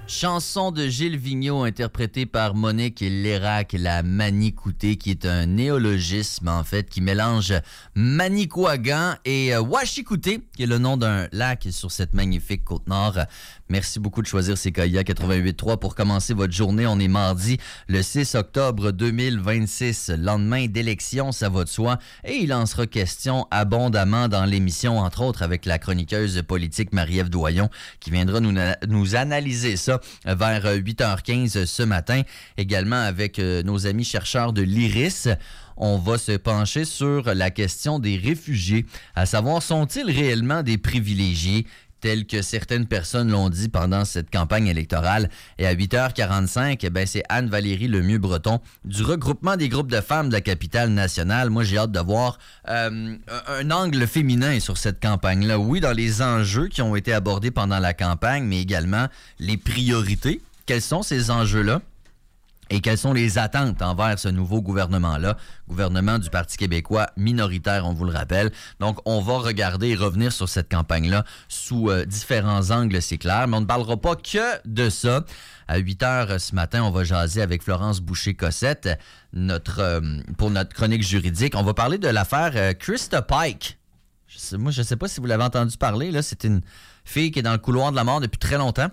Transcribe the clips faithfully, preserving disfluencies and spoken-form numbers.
Chanson de Gilles Vigneault interprétée par Monique Lérac, la Manicouté, qui est un néologisme en fait qui mélange Manicouagan et Ouachikouté, qui est le nom d'un lac sur cette magnifique Côte-Nord. Merci beaucoup de choisir C K I A quatre-vingt-huit trois pour commencer votre journée. On est mardi le six octobre deux mille vingt-six, lendemain d'élection, ça va de soi. Et il en sera question abondamment dans l'émission, entre autres avec la chroniqueuse politique Marie-Ève Doyon, qui viendra nous, nous analyser ça vers huit heures quinze ce matin. Également avec euh, nos amis chercheurs de l'I R I S. On va se pencher sur la question des réfugiés, à savoir, sont-ils réellement des privilégiés tels que certaines personnes l'ont dit pendant cette campagne électorale? Et à huit heures quarante-cinq, eh bien, c'est Anne-Valérie Lemieux-Breton du regroupement des groupes de femmes de la capitale nationale. Moi, j'ai hâte de voir euh, un angle féminin sur cette campagne-là. Oui, dans les enjeux qui ont été abordés pendant la campagne, mais également les priorités. Quels sont ces enjeux-là? Et quelles sont les attentes envers ce nouveau gouvernement-là, gouvernement du Parti québécois minoritaire, on vous le rappelle. Donc, on va regarder et revenir sur cette campagne-là sous euh, différents angles, c'est clair. Mais on ne parlera pas que de ça. À huit heures ce matin, on va jaser avec Florence Boucher-Cossette notre, euh, pour notre chronique juridique. On va parler de l'affaire euh, Krista Pike. Je sais, moi, je ne sais pas si vous l'avez entendu parler. Là, c'est une fille qui est dans le couloir de la mort depuis très longtemps.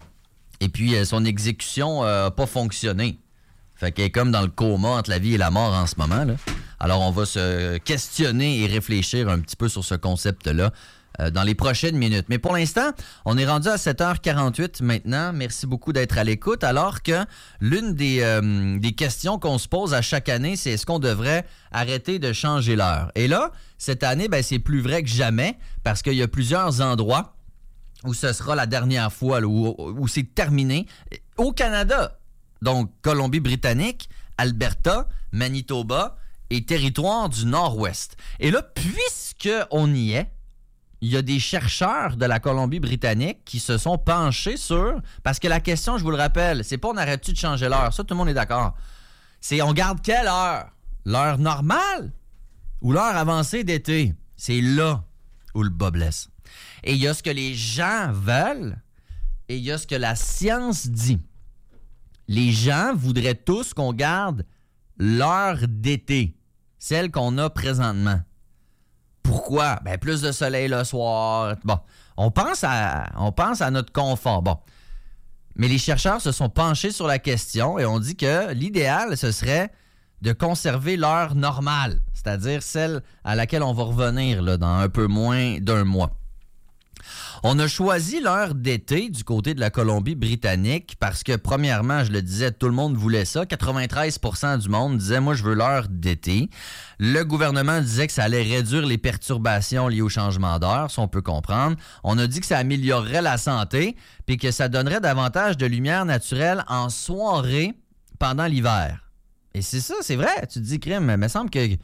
Et puis, euh, son exécution n'a euh, pas fonctionné. Fait qu'elle est comme dans le coma entre la vie et la mort en ce moment, là. Alors, on va se questionner et réfléchir un petit peu sur ce concept-là euh, dans les prochaines minutes. Mais pour l'instant, on est rendu à sept heures quarante-huit maintenant. Merci beaucoup d'être à l'écoute. Alors que l'une des, euh, des questions qu'on se pose à chaque année, c'est est-ce qu'on devrait arrêter de changer l'heure? Et là, cette année, ben, c'est plus vrai que jamais parce qu'il y a plusieurs endroits où ce sera la dernière fois, là, où, où c'est terminé. Au Canada, donc Colombie-Britannique, Alberta, Manitoba et territoire du Nord-Ouest. Et là, puisqu'on y est, il y a des chercheurs de la Colombie-Britannique qui se sont penchés sur... Parce que la question, je vous le rappelle, c'est pas on arrête-tu de changer l'heure. Ça, tout le monde est d'accord. C'est on garde quelle heure? L'heure normale ou l'heure avancée d'été? C'est là où le bas blesse. Et il y a ce que les gens veulent et il y a ce que la science dit. Les gens voudraient tous qu'on garde l'heure d'été, celle qu'on a présentement. Pourquoi? Ben, plus de soleil le soir. Bon, on pense à, on pense à notre confort. Bon, mais les chercheurs se sont penchés sur la question et ont dit que l'idéal, ce serait de conserver l'heure normale, c'est-à-dire celle à laquelle on va revenir là, dans un peu moins d'un mois. On a choisi l'heure d'été du côté de la Colombie-Britannique parce que, premièrement, je le disais, tout le monde voulait ça. quatre-vingt-treize pour cent du monde disait « Moi, je veux l'heure d'été ». Le gouvernement disait que ça allait réduire les perturbations liées au changement d'heure, ça on peut comprendre. On a dit que ça améliorerait la santé puis que ça donnerait davantage de lumière naturelle en soirée pendant l'hiver. Et c'est ça, c'est vrai. Tu te dis, crime, mais il me semble que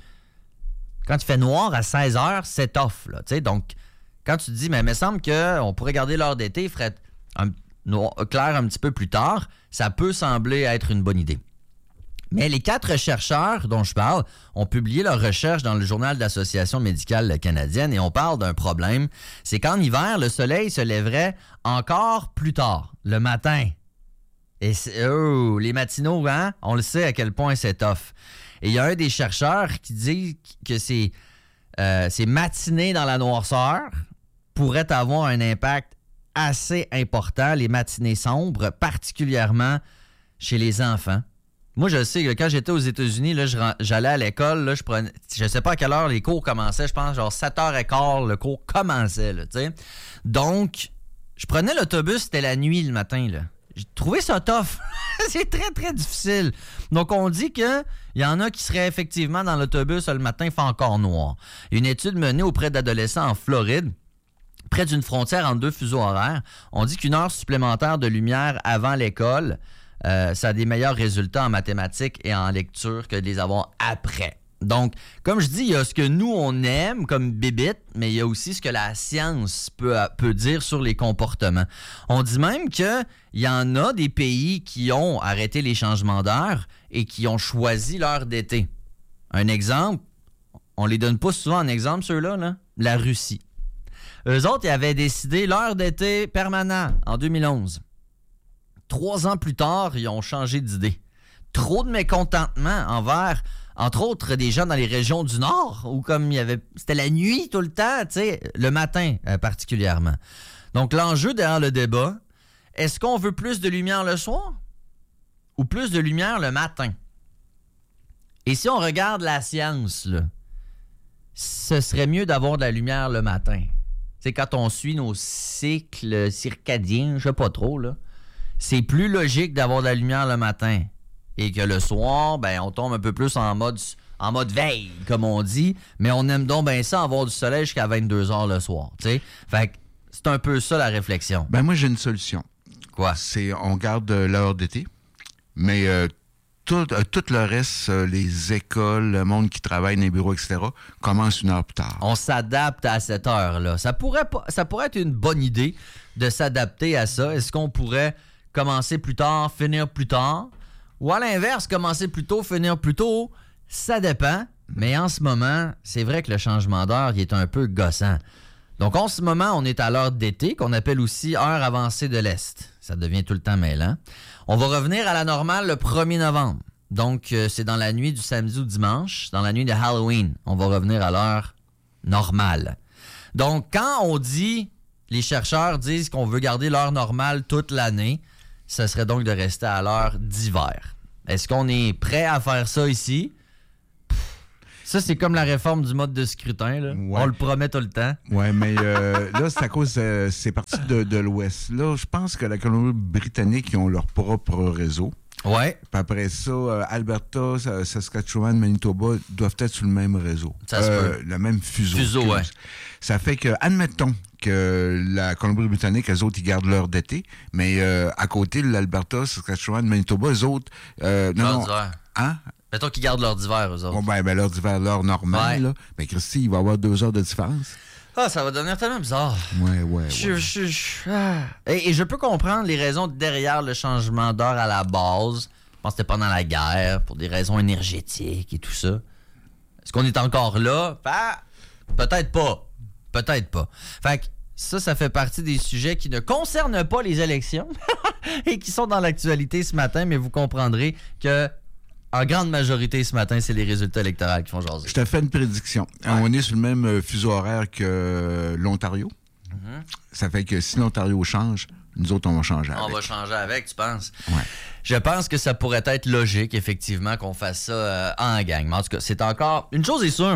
quand il fait noir à seize heures, c'est off, là, tu sais, donc... Quand tu te dis, mais il me semble qu'on pourrait garder l'heure d'été, il ferait un, noir, clair un petit peu plus tard, ça peut sembler être une bonne idée. Mais les quatre chercheurs dont je parle ont publié leurs recherches dans le journal de l'Association médicale canadienne et on parle d'un problème. C'est qu'en hiver, le soleil se lèverait encore plus tard, le matin. Et oh, les matinaux, hein, on le sait à quel point c'est tough. Et il y a un des chercheurs qui dit que c'est, euh, ces matinées dans la noirceur pourraient avoir un impact assez important, les matinées sombres, particulièrement chez les enfants. Moi, je sais que quand j'étais aux États-Unis, là, je, j'allais à l'école, là, je prenais, je sais pas à quelle heure les cours commençaient, je pense genre sept heures quinze, le cours commençait, là, tu sais. Donc, je prenais l'autobus, c'était la nuit le matin, là. J'ai trouvé ça tough. C'est très, très difficile. Donc, on dit qu'il y en a qui seraient effectivement dans l'autobus le matin, il fait encore noir. Une étude menée auprès d'adolescents en Floride, près d'une frontière entre deux fuseaux horaires, on dit qu'une heure supplémentaire de lumière avant l'école, euh, ça a des meilleurs résultats en mathématiques et en lecture que de les avoir après. Donc, comme je dis, il y a ce que nous, on aime comme bébite, mais il y a aussi ce que la science peut, peut dire sur les comportements. On dit même qu'il y en a des pays qui ont arrêté les changements d'heure et qui ont choisi l'heure d'été. Un exemple, on les donne pas souvent en exemple, ceux-là, là, la Russie. Eux autres, ils avaient décidé l'heure d'été permanent en deux mille onze. trois ans plus tard, ils ont changé d'idée. Trop de mécontentement envers, entre autres, des gens dans les régions du Nord, où comme il y avait, c'était la nuit tout le temps, tu sais, le matin euh, particulièrement. Donc, l'enjeu derrière le débat, est-ce qu'on veut plus de lumière le soir ou plus de lumière le matin? Et si on regarde la science, là, ce serait mieux d'avoir de la lumière le matin. C'est quand on suit nos cycles circadiens, je sais pas trop, là. C'est plus logique d'avoir de la lumière le matin. Et que le soir, ben, on tombe un peu plus en mode, en mode veille, comme on dit. Mais on aime donc bien ça, avoir du soleil jusqu'à vingt-deux heures le soir, tu sais. Fait que c'est un peu ça la réflexion. Ben moi, j'ai une solution. Quoi? C'est, on garde l'heure d'été, mais euh, tout, euh, tout le reste, euh, les écoles, le monde qui travaille dans les bureaux, et cetera, commence une heure plus tard. On s'adapte à cette heure-là. Ça pourrait, pas, ça pourrait être une bonne idée de s'adapter à ça. Est-ce qu'on pourrait commencer plus tard, finir plus tard? Ou à l'inverse, commencer plus tôt, finir plus tôt? Ça dépend. Mais en ce moment, c'est vrai que le changement d'heure il est un peu gossant. Donc, en ce moment, on est à l'heure d'été, qu'on appelle aussi heure avancée de l'Est. Ça devient tout le temps mêlant. On va revenir à la normale le premier novembre. Donc, euh, c'est dans la nuit du samedi au dimanche, dans la nuit de Halloween. On va revenir à l'heure normale. Donc, quand on dit, les chercheurs disent qu'on veut garder l'heure normale toute l'année, ce serait donc de rester à l'heure d'hiver. Est-ce qu'on est prêt à faire ça ici? Ça, c'est comme la réforme du mode de scrutin. Là. Ouais. On le promet tout le temps. Oui, mais euh, là, c'est à cause... Euh, c'est parti de, de l'Ouest. Là, je pense que la Colombie-Britannique, ils ont leur propre réseau. Oui. Puis après ça, euh, Alberta, Saskatchewan, Manitoba doivent être sur le même réseau. Ça se euh, peut. Le même fuseau. Fuseau, oui. Ça fait que, admettons que la Colombie-Britannique, eux autres, ils gardent l'heure d'été, mais euh, à côté, l'Alberta, Saskatchewan, Manitoba, eux autres... Euh, non, non, hein? Mettons qu'ils gardent l'heure d'hiver, eux autres. Bon, ben, ben l'heure d'hiver, l'heure normale, ouais. Là. Mais Christy, il va y avoir deux heures de différence. Ah, ça va devenir tellement bizarre. Ouais, ouais, je, ouais. Je, je, ah. et, et je peux comprendre les raisons derrière le changement d'heure à la base. Je pense que c'était pendant la guerre, pour des raisons énergétiques et tout ça. Est-ce qu'on est encore là? Ah, peut-être pas. Peut-être pas. Fait que ça, ça fait partie des sujets qui ne concernent pas les élections et qui sont dans l'actualité ce matin, mais vous comprendrez que en grande majorité, ce matin, c'est les résultats électoraux qui font jaser. Je te fais une prédiction. Ouais. On est sur le même fuseau horaire que l'Ontario. Mm-hmm. Ça fait que si l'Ontario change, nous autres, on va changer avec. On va changer avec, tu penses? Ouais. Je pense que ça pourrait être logique, effectivement, qu'on fasse ça euh, en gang. Mais en tout cas, c'est encore... Une chose est sûre.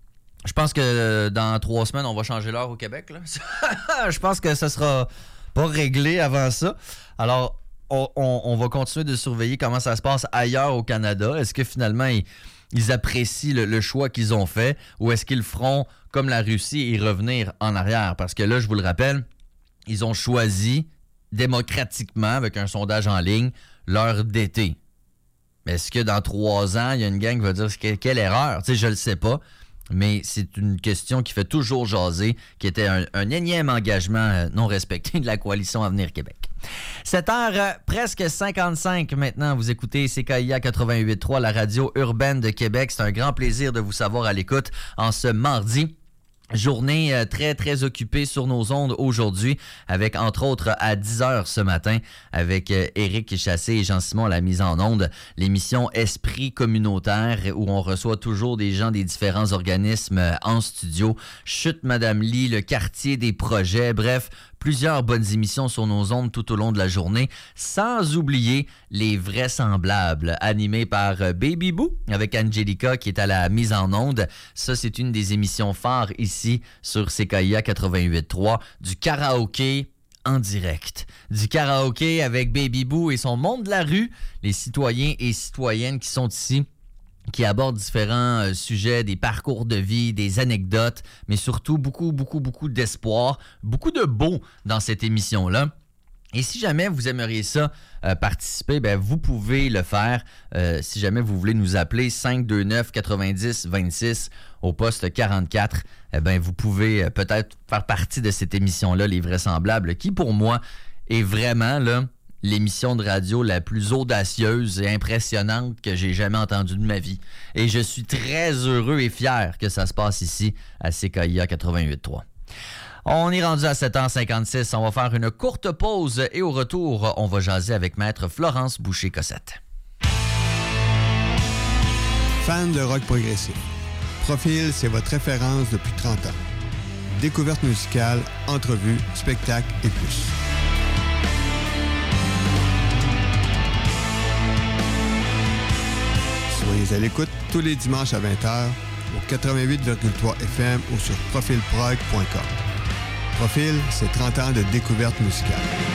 Je pense que euh, dans trois semaines, on va changer l'heure au Québec. Là. Je pense que ça sera pas réglé avant ça. Alors... On, on, on va continuer de surveiller comment ça se passe ailleurs au Canada. Est-ce que finalement, ils, ils apprécient le, le choix qu'ils ont fait ou est-ce qu'ils feront comme la Russie et revenir en arrière? Parce que là, je vous le rappelle, ils ont choisi démocratiquement, avec un sondage en ligne, l'heure d'été. Mais est-ce que dans trois ans, il y a une gang qui va dire que, quelle erreur? Tu sais, je le sais pas. Mais c'est une question qui fait toujours jaser, qui était un, un énième engagement non respecté de la coalition Avenir Québec. sept heures presque cinquante-cinq maintenant. Vous écoutez C K I A quatre-vingt-huit trois, la radio urbaine de Québec. C'est un grand plaisir de vous savoir à l'écoute en ce mardi. Journée euh, très, très occupée sur nos ondes aujourd'hui, avec entre autres à dix heures ce matin, avec euh, Éric Chassé et Jean-Simon à la mise en onde, l'émission Esprit communautaire, où on reçoit toujours des gens des différents organismes euh, en studio. Chute Madame Lee, le quartier des projets, bref, plusieurs bonnes émissions sur nos ondes tout au long de la journée, sans oublier les vraisemblables, animés par Baby Boo, avec Angelica qui est à la mise en onde. Ça, c'est une des émissions phares ici sur C K I A quatre-vingt-huit trois, du karaoké en direct. Du karaoké avec Baby Boo et son monde de la rue, les citoyens et citoyennes qui sont ici, qui aborde différents euh, sujets, des parcours de vie, des anecdotes, mais surtout beaucoup, beaucoup, beaucoup d'espoir, beaucoup de beau dans cette émission-là. Et si jamais vous aimeriez ça euh, participer, ben vous pouvez le faire. Euh, si jamais vous voulez nous appeler cinq deux neuf quatre-vingt-dix vingt-six au poste quarante-quatre, eh ben vous pouvez euh, peut-être faire partie de cette émission-là, Les Vraisemblables, qui pour moi est vraiment là l'émission de radio la plus audacieuse et impressionnante que j'ai jamais entendue de ma vie. Et je suis très heureux et fier que ça se passe ici à C K I A quatre-vingt-huit trois. On est rendu à sept heures cinquante-six. On va faire une courte pause et au retour, on va jaser avec Maître Florence Boucher-Cossette. Fan de rock progressif. Profil, c'est votre référence depuis trente ans. Découverte musicale, entrevues, spectacles et plus. Soyez à l'écoute tous les dimanches à vingt heures au quatre-vingt-huit virgule trois F M ou sur profil prog point com. Profil, c'est trente ans de découverte musicale.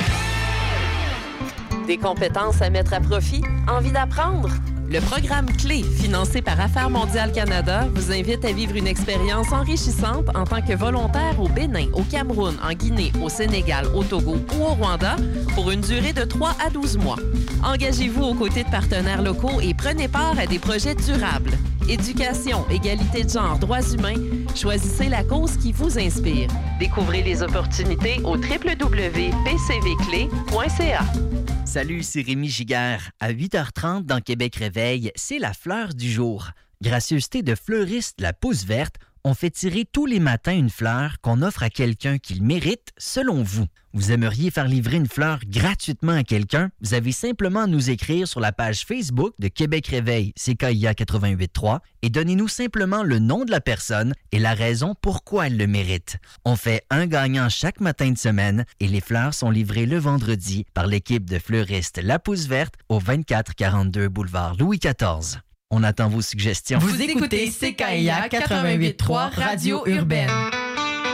Des compétences à mettre à profit? Envie d'apprendre? Le programme Clé, financé par Affaires mondiales Canada, vous invite à vivre une expérience enrichissante en tant que volontaire au Bénin, au Cameroun, en Guinée, au Sénégal, au Togo ou au Rwanda pour une durée de trois à douze mois. Engagez-vous aux côtés de partenaires locaux et prenez part à des projets durables. Éducation, égalité de genre, droits humains, choisissez la cause qui vous inspire. Découvrez les opportunités au w w w point p c v clé point c a. Salut, c'est Rémi Giguère. À huit heures trente dans Québec Réveil, c'est la fleur du jour. Gracieuseté de fleuriste La Pousse Verte, on fait tirer tous les matins une fleur qu'on offre à quelqu'un qui le mérite, selon vous. Vous aimeriez faire livrer une fleur gratuitement à quelqu'un? Vous avez simplement à nous écrire sur la page Facebook de Québec Réveil, C K I A quatre-vingt-huit trois, et donnez-nous simplement le nom de la personne et la raison pourquoi elle le mérite. On fait un gagnant chaque matin de semaine et les fleurs sont livrées le vendredi par l'équipe de fleuristes La Pousse Verte au vingt-quatre quarante-deux boulevard Louis quatorze. On attend vos suggestions. Vous écoutez C K I A quatre-vingt-huit trois Radio Urbaine.